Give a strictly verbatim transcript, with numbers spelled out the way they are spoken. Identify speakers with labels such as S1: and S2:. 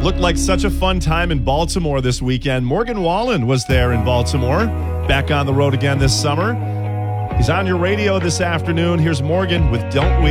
S1: Looked like such a fun time in Baltimore this weekend. Morgan Wallen was there in Baltimore, back on the road again this summer. He's on your radio this afternoon. Here's Morgan with Don't We